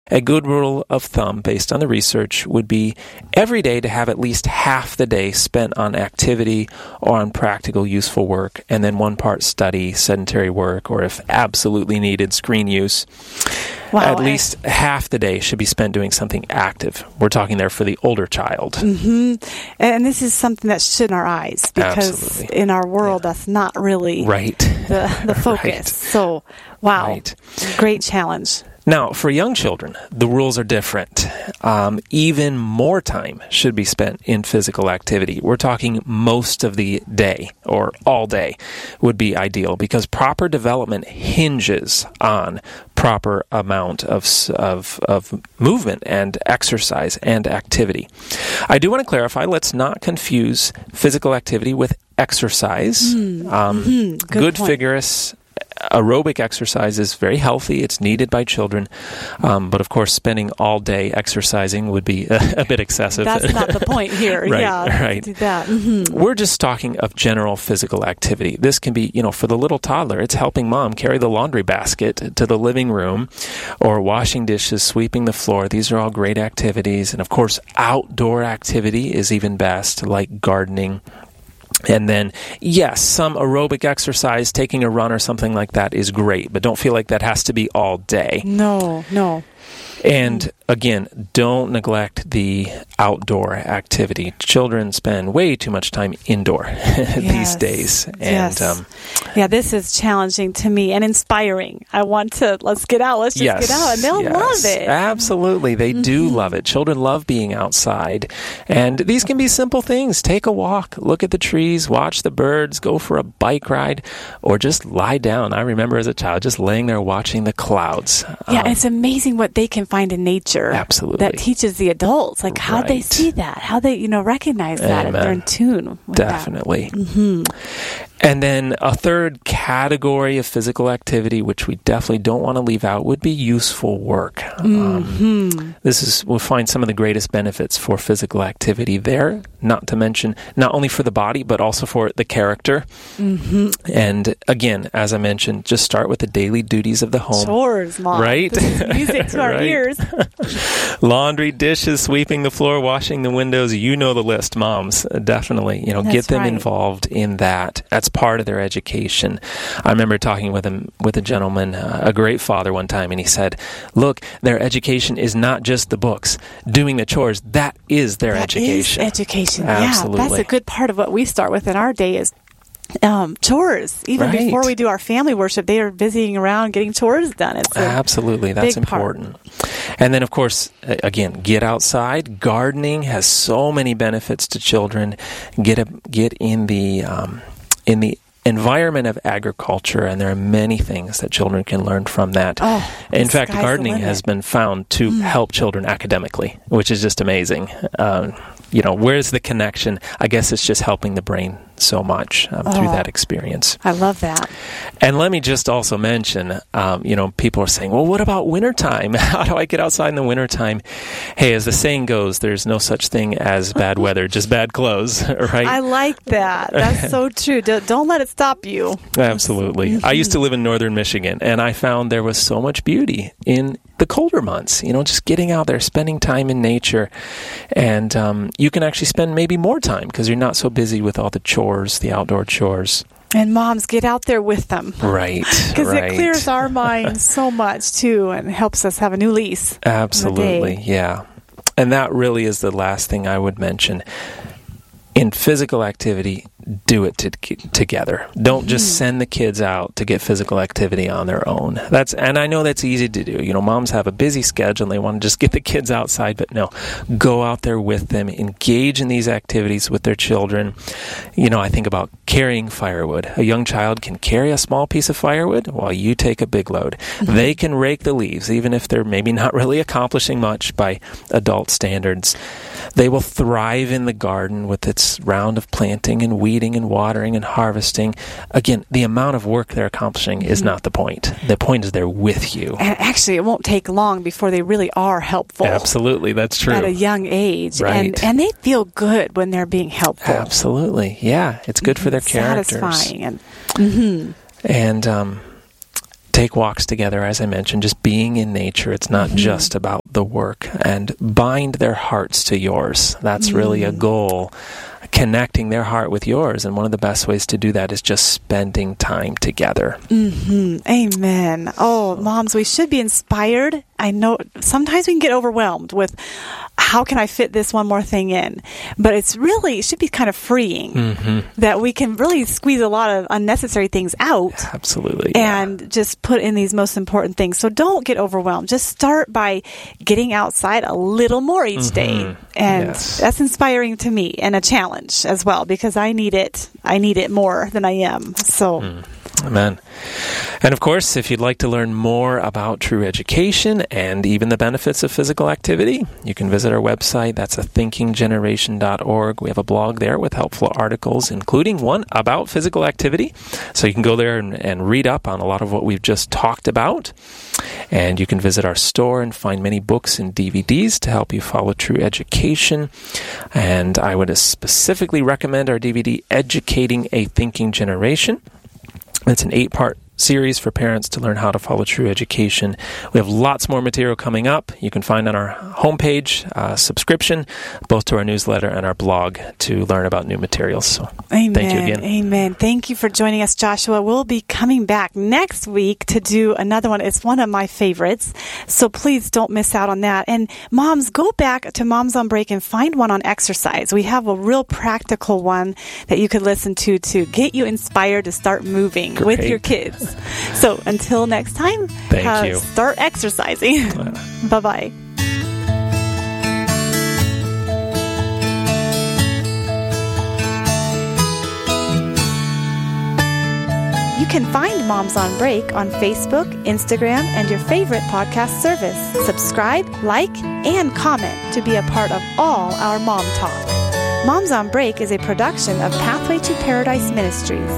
A good rule of thumb based on the research would be every day to have at least half the day spent on activity or on practical useful work, and then one part study, sedentary work, or if absolutely needed, screen use. Wow. At least half the day should be spent doing something active. We're talking there for the older child. Mm-hmm. And this is something that should in our eyes, because in our world, that's not really the focus. Right. So, wow, great challenge. Now, for young children, the rules are different. Even more time should be spent in physical activity. We're talking most of the day, or all day, would be ideal, because proper development hinges on proper amount of movement and exercise and activity. I do want to clarify, let's not confuse physical activity with exercise. Good vigorous aerobic exercise is very healthy. It's needed by children. But of course, spending all day exercising would be a bit excessive. That's not the point here. Right. Do that. Mm-hmm. We're just talking of general physical activity. This can be, for the little toddler, it's helping mom carry the laundry basket to the living room, or washing dishes, sweeping the floor. These are all great activities. And of course, outdoor activity is even best, like gardening. And then, yes, some aerobic exercise, taking a run or something like that is great, but don't feel like that has to be all day. No. And again, don't neglect the outdoor activity. Children spend way too much time indoor these days. And this is challenging to me and inspiring. Let's get out. Let's just get out. And they'll love it. Absolutely. They do love it. Children love being outside. And these can be simple things. Take a walk, look at the trees, watch the birds, go for a bike ride, or just lie down. I remember as a child just laying there watching the clouds. It's amazing what they can find in nature. Absolutely. That teaches the adults, like how they see that, how they, recognize that, if they're in tune with Definitely. That. Mm-hmm. And then a third category of physical activity, which we definitely don't want to leave out, would be useful work. We'll find some of the greatest benefits for physical activity there, not to mention not only for the body, but also for the character. Mm-hmm. And again, as I mentioned, just start with the daily duties of the home. Chores, Mom. Right? This is music to our ears. Laundry, dishes, sweeping the floor, washing the windows. You know the list, moms. Definitely. Get them involved in that. That's part of their education. I remember talking with a gentleman, a great father one time, and he said, look, their education is not just the books. Doing the chores, that is their education. Education. Absolutely. Yeah, that's a good part of what we start with in our day is chores. Even before we do our family worship, they are busying around getting chores done. Absolutely. That's important. And then, of course, again, get outside. Gardening has so many benefits to children. Get in the environment of agriculture, and there are many things that children can learn from that. In fact, gardening has been found to help children academically, which is just amazing. Where's the connection? I guess it's just helping the brain so much through that experience. I love that. And let me just also mention, people are saying, well, what about wintertime? How do I get outside in the wintertime? Hey, as the saying goes, there's no such thing as bad weather, just bad clothes, right? I like that. That's so true. Don't let it stop you. Absolutely. I used to live in northern Michigan, and I found there was so much beauty in the colder months, just getting out there, spending time in nature. And you can actually spend maybe more time because you're not so busy with all the chores, the outdoor chores. And moms, get out there with them. Right. Because it clears our minds so much, too, and helps us have a new lease. Absolutely, yeah. And that really is the last thing I would mention. In physical activity, do it together. Don't just send the kids out to get physical activity on their own. And I know that's easy to do. Moms have a busy schedule and they want to just get the kids outside, but no, go out there with them, engage in these activities with their children. I think about carrying firewood. A young child can carry a small piece of firewood while you take a big load. Mm-hmm. They can rake the leaves, even if they're maybe not really accomplishing much by adult standards. They will thrive in the garden with its round of planting and weeding and watering and harvesting. Again, the amount of work they're accomplishing is not the point. The point is they're with you. And actually, it won't take long before they really are helpful. Absolutely, that's true. At a young age. Right. And they feel good when they're being helpful. Absolutely, yeah. It's good for their characters. Satisfying. And take walks together, as I mentioned, just being in nature. It's not just about the work. And bind their hearts to yours. That's really a goal, connecting their heart with yours. And one of the best ways to do that is just spending time together. Amen. Oh, moms, we should be inspired. I know sometimes we can get overwhelmed with how can I fit this one more thing in? But it should be kind of freeing that we can really squeeze a lot of unnecessary things out. Absolutely. And just put in these most important things. So don't get overwhelmed. Just start by getting outside a little more each day. And that's inspiring to me and a challenge as well, because I need it. I need it more than I am. So. Amen. And of course, if you'd like to learn more about True Education and even the benefits of physical activity, you can visit our website. That's thinkinggeneration.org. We have a blog there with helpful articles, including one about physical activity. So you can go there and read up on a lot of what we've just talked about. And you can visit our store and find many books and DVDs to help you follow True Education. And I would specifically recommend our DVD, Educating a Thinking Generation. It's an 8-part series for parents to learn how to follow True Education. We have lots more material coming up. You can find on our homepage subscription, both to our newsletter and our blog, to learn about new materials. So Amen. Thank you again. Amen. Thank you for joining us, Joshua. We'll be coming back next week to do another one. It's one of my favorites, so please don't miss out on that. And moms, go back to Moms on Break and find one on exercise. We have a real practical one that you could listen to get you inspired to start moving with your kids. So until next time, Thank you. Start exercising. Bye-bye. You can find Moms on Break on Facebook, Instagram, and your favorite podcast service. Subscribe, like, and comment to be a part of all our Mom Talk. Moms on Break is a production of Pathway to Paradise Ministries.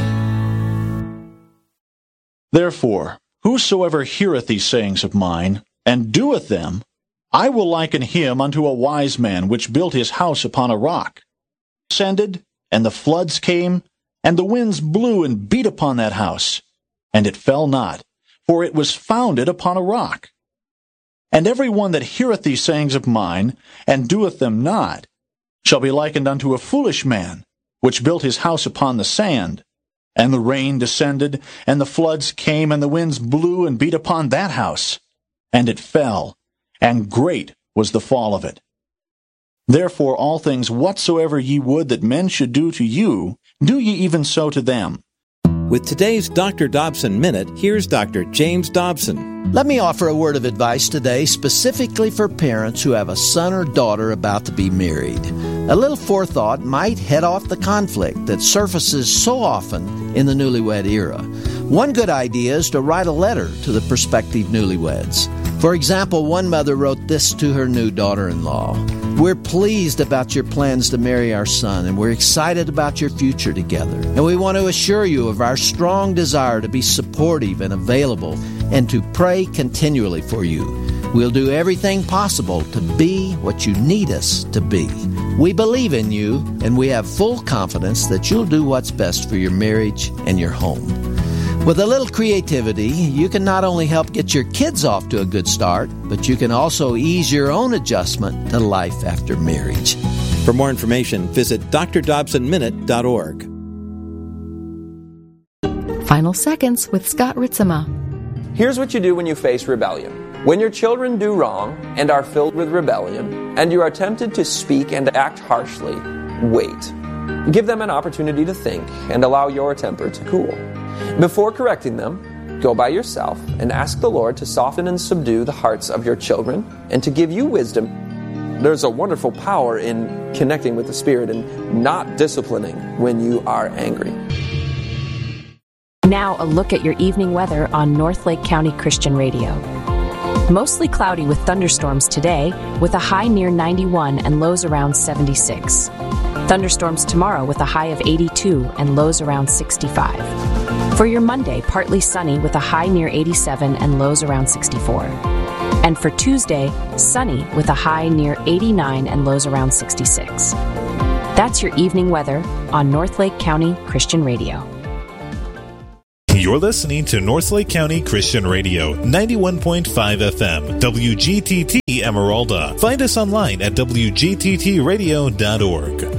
Therefore, whosoever heareth these sayings of mine, and doeth them, I will liken him unto a wise man which built his house upon a rock. Descended, and the floods came, and the winds blew and beat upon that house, and it fell not, for it was founded upon a rock. And every one that heareth these sayings of mine, and doeth them not, shall be likened unto a foolish man, which built his house upon the sand. And the rain descended, and the floods came, and the winds blew and beat upon that house. And it fell, and great was the fall of it. Therefore all things whatsoever ye would that men should do to you, do ye even so to them. With today's Dr. Dobson Minute, here's Dr. James Dobson. Let me offer a word of advice today specifically for parents who have a son or daughter about to be married. A little forethought might head off the conflict that surfaces so often in the newlywed era. One good idea is to write a letter to the prospective newlyweds. For example, one mother wrote this to her new daughter-in-law. We're pleased about your plans to marry our son, and we're excited about your future together. And we want to assure you of our strong desire to be supportive and available and to pray continually for you. We'll do everything possible to be what you need us to be. We believe in you, and we have full confidence that you'll do what's best for your marriage and your home. With a little creativity, you can not only help get your kids off to a good start, but you can also ease your own adjustment to life after marriage. For more information, visit drdobsonminute.org. Final Seconds with Scott Ritzema. Here's what you do when you face rebellion. When your children do wrong and are filled with rebellion, and you are tempted to speak and act harshly, wait. Give them an opportunity to think and allow your temper to cool. Before correcting them, go by yourself and ask the Lord to soften and subdue the hearts of your children and to give you wisdom. There's a wonderful power in connecting with the Spirit and not disciplining when you are angry. Now a look at your evening weather on Northlake County Christian Radio. Mostly cloudy with thunderstorms today, with a high near 91 and lows around 76. Thunderstorms tomorrow with a high of 82 and lows around 65. For your Monday, partly sunny with a high near 87 and lows around 64. And for Tuesday, sunny with a high near 89 and lows around 66. That's your evening weather on Northlake County Christian Radio. You're listening to Northlake County Christian Radio, 91.5 FM, WGTT Emeralda. Find us online at wgttradio.org.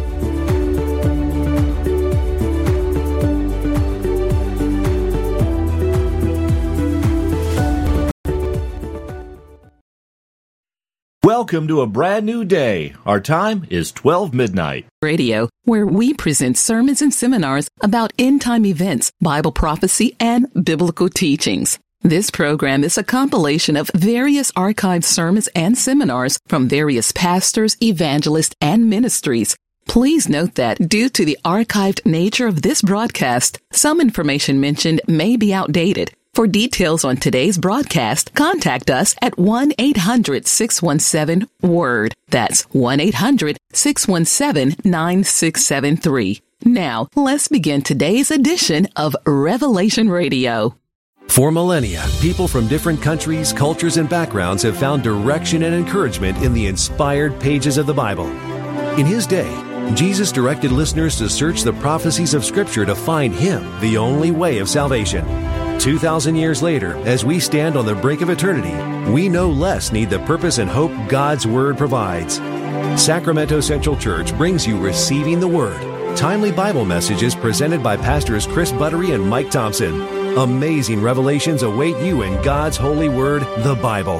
Welcome to a brand new day. Our time is 12 midnight. Radio, where we present sermons and seminars about end-time events, Bible prophecy, and biblical teachings. This program is a compilation of various archived sermons and seminars from various pastors, evangelists, and ministries. Please note that due to the archived nature of this broadcast, some information mentioned may be outdated. For details on today's broadcast, contact us at 1-800-617-WORD. That's 1-800-617-9673. Now, let's begin today's edition of Revelation Radio. For millennia, people from different countries, cultures, and backgrounds have found direction and encouragement in the inspired pages of the Bible. In His day, Jesus directed listeners to search the prophecies of Scripture to find Him, the only way of salvation. 2,000 years later, as we stand on the brink of eternity, we no less need the purpose and hope God's Word provides. Sacramento Central Church brings you Receiving the Word, timely Bible messages presented by Pastors Chris Buttery and Mike Thompson. Amazing revelations await you in God's holy Word, the Bible.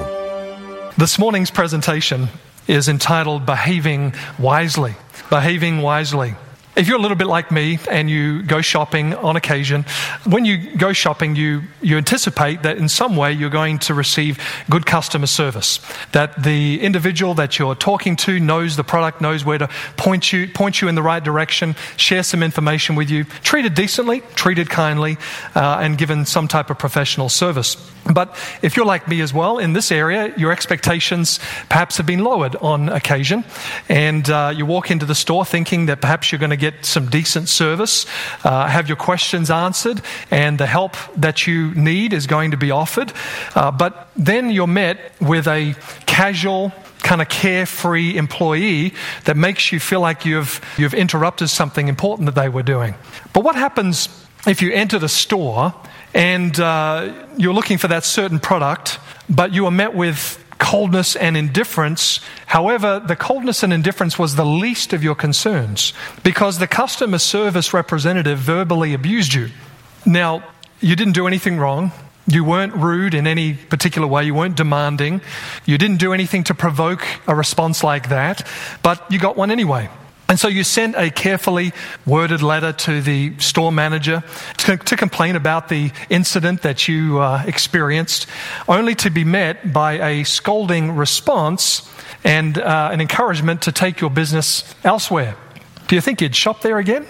This morning's presentation is entitled Behaving Wisely. Behaving Wisely. If you're a little bit like me and you go shopping on occasion, when you go shopping, you anticipate that in some way you're going to receive good customer service, that the individual that you're talking to knows the product, knows where to point you in the right direction, share some information with you, treated decently, treated kindly, and given some type of professional service. But if you're like me as well, in this area, your expectations perhaps have been lowered on occasion, and you walk into the store thinking that perhaps you're going to get some decent service, have your questions answered, and the help that you need is going to be offered. But then you're met with a casual, kind of carefree employee that makes you feel like you've interrupted something important that they were doing. But what happens if you enter the store and you're looking for that certain product, but you are met with coldness and indifference? However, the coldness and indifference was the least of your concerns because the customer service representative verbally abused you. Now, you didn't do anything wrong. You weren't rude in any particular way. You weren't demanding. You didn't do anything to provoke a response like that, but you got one anyway. And so you sent a carefully worded letter to the store manager to complain about the incident that you experienced, only to be met by a scolding response and an encouragement to take your business elsewhere. Do you think you'd shop there again?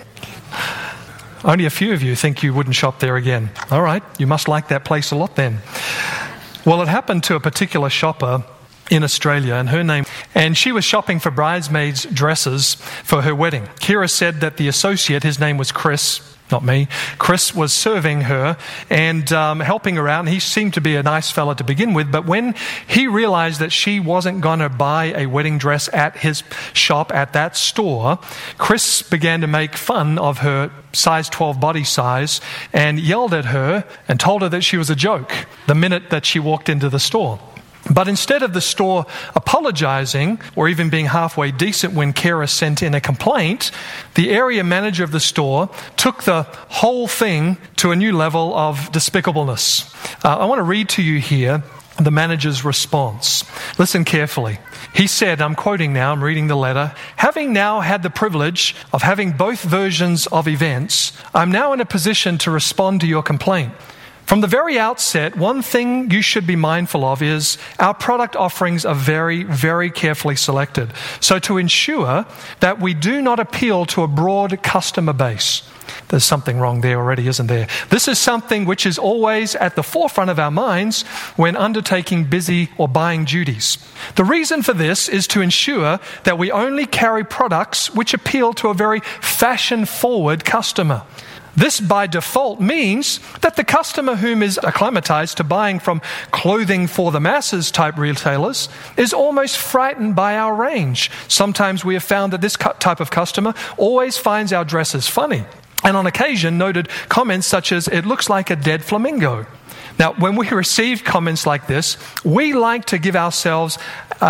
Only a few of you think you wouldn't shop there again. All right, you must like that place a lot then. Well, it happened to a particular shopper in Australia, and she was shopping for bridesmaids' dresses for her wedding. Kira said that the associate, his name was Chris, not me, Chris was serving her and helping her out, and he seemed to be a nice fella to begin with, but when he realized that she wasn't going to buy a wedding dress at his shop, at that store, Chris began to make fun of her size 12 body size and yelled at her and told her that she was a joke the minute that she walked into the store. But instead of the store apologizing or even being halfway decent when Kara sent in a complaint, the area manager of the store took the whole thing to a new level of despicableness. I want to read to you here the manager's response. Listen carefully. He said, I'm quoting now, I'm reading the letter, "Having now had the privilege of having both versions of events, I'm now in a position to respond to your complaint. From the very outset, one thing you should be mindful of is our product offerings are very, very carefully selected. So to ensure that we do not appeal to a broad customer base." There's something wrong there already, isn't there? "This is something which is always at the forefront of our minds when undertaking busy or buying duties. The reason for this is to ensure that we only carry products which appeal to a very fashion-forward customer. This by default means that the customer whom is acclimatized to buying from clothing for the masses type retailers is almost frightened by our range. Sometimes we have found that this type of customer always finds our dresses funny. and on occasion noted comments such as, "It looks like a dead flamingo." Now, when we receive comments like this, we like to give ourselves